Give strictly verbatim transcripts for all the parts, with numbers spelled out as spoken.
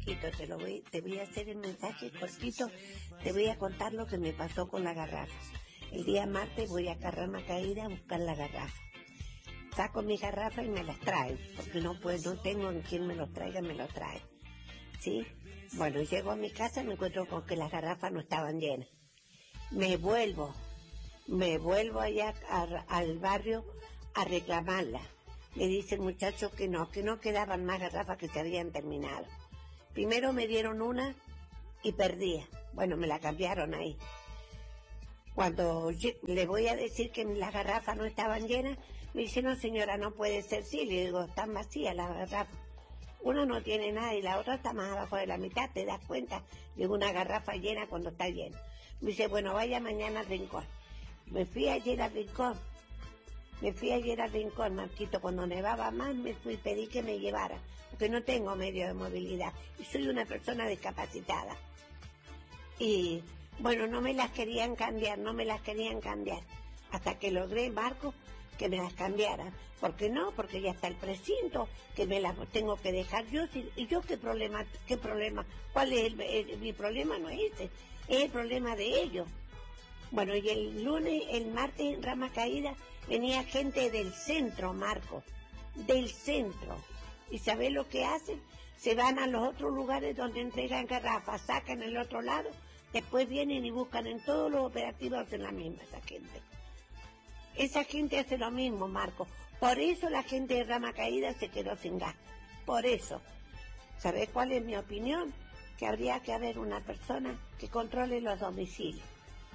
Marquito, te lo voy, te voy a hacer el mensaje cortito, te voy a contar lo que me pasó con la garrafa. El día martes voy a Rama Caída a buscar la garrafa. Saco mi garrafa y me las traigo, porque no puedo, no tengo en quien me los traiga, me los trae. ¿Sí? Bueno, llego a mi casa y me encuentro con que las garrafas no estaban llenas. Me vuelvo, me vuelvo allá a, al barrio a reclamarlas. Me dice el muchacho que no, que no quedaban más garrafas, que se habían terminado. Primero me dieron una y perdía. Bueno, me la cambiaron ahí. Cuando le voy a decir que las garrafas no estaban llenas, me dice, no señora, no puede ser. Sí, le digo, están vacías las garrafas. Una no tiene nada y la otra está más abajo de la mitad, ¿te das cuenta? De una garrafa llena cuando está llena. Me dice, bueno, vaya mañana al rincón. Me fui ayer al rincón. Me fui ayer al rincón, Marquito, cuando nevaba más me fui, pedí que me llevara, porque no tengo medio de movilidad y soy una persona discapacitada. Y bueno, no me las querían cambiar, no me las querían cambiar, hasta que logré, Marco, que me las cambiaran. ¿Por qué no? Porque ya está el precinto, que me las tengo que dejar yo. ¿Y yo qué problema? ¿Qué problema? ¿Cuál es el, el, mi problema? No es ese, es el problema de ellos. Bueno, y el lunes, el martes en Rama Caída venía gente del centro, Marco, del centro. ¿Y sabés lo que hacen? Se van a los otros lugares donde entregan garrafas, sacan el otro lado, después vienen y buscan en todos los operativos, hacen la misma esa gente. Esa gente hace lo mismo, Marco. Por eso la gente de Rama Caída se quedó sin gas. Por eso. ¿Sabés cuál es mi opinión? Que habría que haber una persona que controle los domicilios.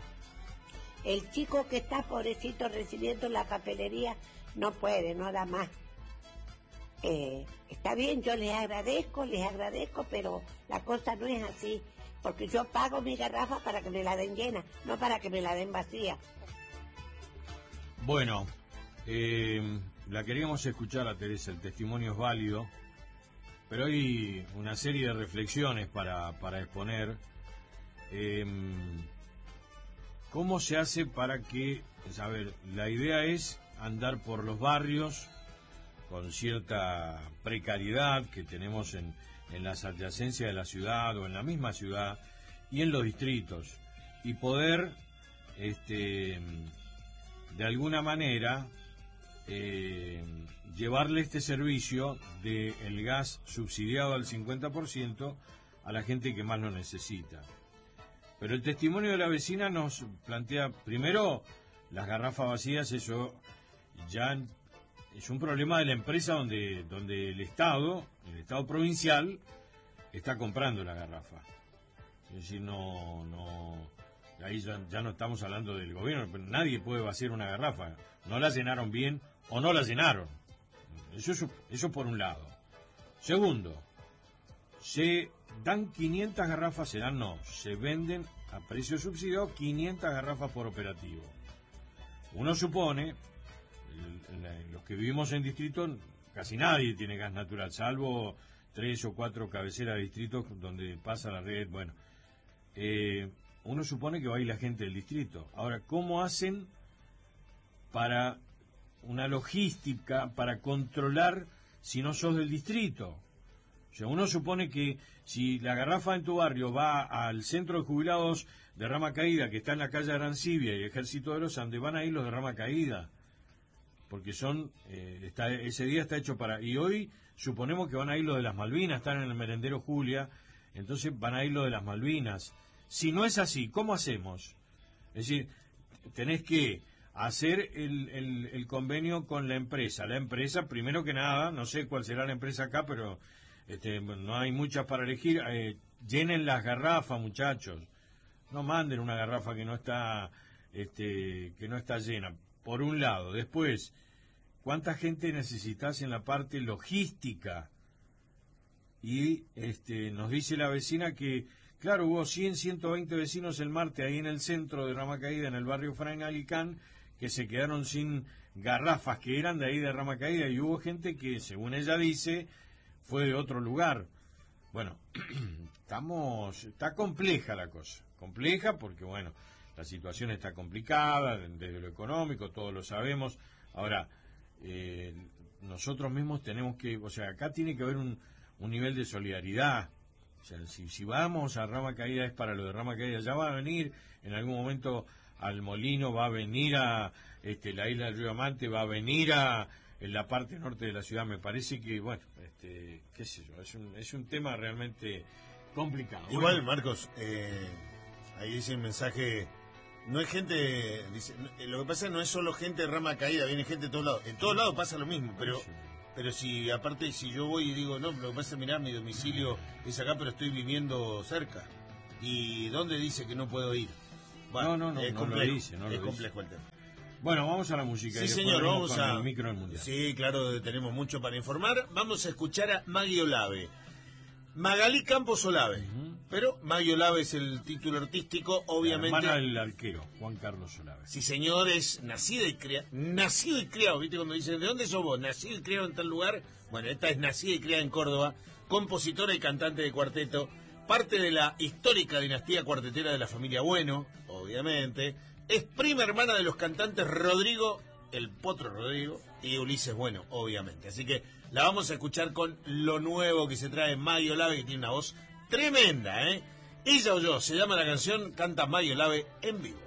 El chico que está pobrecito recibiendo la papelería no puede, no da más. Eh, está bien, yo les agradezco, les agradezco, pero la cosa no es así, porque yo pago mi garrafa para que me la den llena, no para que me la den vacía. Bueno, eh, la queríamos escuchar a Teresa, el testimonio es válido, pero hay una serie de reflexiones para, para exponer. Eh, ¿Cómo se hace para que, a ver, la idea es andar por los barrios con cierta precariedad que tenemos en, en las adyacencias de la ciudad o en la misma ciudad y en los distritos, y poder, este, de alguna manera, eh, llevarle este servicio del gas subsidiado al cincuenta por ciento a la gente que más lo necesita. Pero el testimonio de la vecina nos plantea, primero, las garrafas vacías, eso ya es un problema de la empresa donde, donde el Estado, el Estado provincial, está comprando la garrafa. Es decir, no, no, ahí ya, ya no estamos hablando del gobierno, pero nadie puede vaciar una garrafa. No la llenaron bien o no la llenaron. Eso, es, eso por un lado. Segundo, se dan quinientas garrafas, se dan no, se venden a precio subsidiado quinientas garrafas por operativo. Uno supone, el, el, los que vivimos en distrito, casi nadie tiene gas natural, salvo tres o cuatro cabeceras de distritos donde pasa la red. Bueno, eh, uno supone que va a ir la gente del distrito. Ahora, ¿cómo hacen para una logística para controlar si no sos del distrito? O sea, uno supone que si la garrafa en tu barrio va al centro de jubilados de Rama Caída, que está en la calle Arancibia y Ejército de los Andes, van a ir los de Rama Caída, porque son, eh, está, ese día está hecho para, y hoy suponemos que van a ir los de las Malvinas, están en el merendero Julia, entonces van a ir los de las Malvinas. Si no es así, ¿cómo hacemos? Es decir, tenés que hacer el, el, el convenio con la empresa. La empresa, primero que nada, no sé cuál será la empresa acá, pero este, no hay muchas para elegir. Eh, llenen las garrafas, muchachos. No manden una garrafa que no está, este, que no está llena. Por un lado. Después, ¿cuánta gente necesitas en la parte logística? Y este, nos dice la vecina que, claro, hubo cien, ciento veinte vecinos el martes ahí en el centro de Rama Caída, en el barrio Fray Alicán, que se quedaron sin garrafas que eran de ahí de Rama Caída, y hubo gente que, según ella dice, fue de otro lugar. Bueno, estamos, está compleja la cosa, compleja porque, bueno, la situación está complicada desde lo económico, todos lo sabemos. Ahora, eh, nosotros mismos tenemos que, o sea, acá tiene que haber un, un nivel de solidaridad. sea, si, si vamos a Rama Caída es para lo de Rama Caída. Ya va a venir en algún momento al Molino, va a venir a este, la isla del Río Amante, va a venir a en la parte norte de la ciudad. Me parece que, bueno, este, qué sé yo, es un, es un tema realmente complicado. Igual, bueno, Marcos, eh, ahí dice el mensaje, no es gente, dice, lo que pasa no es solo gente de Rama Caída, viene gente de todos lados. En todos lados pasa lo mismo, pero... sí. Pero si, aparte, si yo voy y digo, no, lo que pasa es, mirá, mi domicilio es acá, pero estoy viviendo cerca. ¿Y dónde dice que no puedo ir? Bueno, no, no, no, es no complejo, lo dice, no es lo complejo el tema. Bueno, vamos a la música. Sí, y señor, vamos con a... el micro del mundial. Sí, claro, tenemos mucho para informar. Vamos a escuchar a Maggie Olave. Magalí Campos Olave. Uh-huh. Pero Maggie Olave es el título artístico, obviamente. La hermana del arquero, Juan Carlos Olave. Sí, señor, es nacido y criado. Nacido y criado, ¿viste? Cuando dicen, ¿de dónde sos vos? Nacido y criado en tal lugar. Bueno, esta es nacida y criada en Córdoba, compositora y cantante de cuarteto, parte de la histórica dinastía cuartetera de la familia Bueno, obviamente. Es prima hermana de los cantantes Rodrigo, el Potro Rodrigo, y Ulises Bueno, obviamente. Así que la vamos a escuchar con lo nuevo que se trae Maggie Olave, que tiene una voz tremenda, ¿eh? Ella o yo, se llama la canción, canta Maggie Olave en vivo.